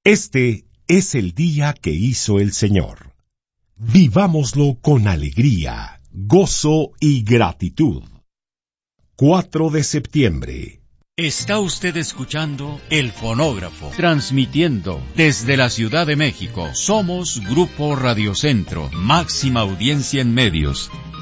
Este es el día que hizo el Señor. Vivámoslo con alegría, gozo y gratitud. 4 de septiembre. Está usted escuchando El Fonógrafo, transmitiendo desde la Ciudad de México. Somos Grupo Radio Centro, máxima audiencia en medios.